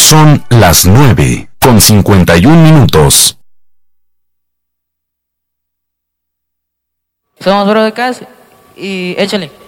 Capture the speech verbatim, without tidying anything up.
Son las nueve con cincuenta y un minutos. Somos Bro de Casa y échale.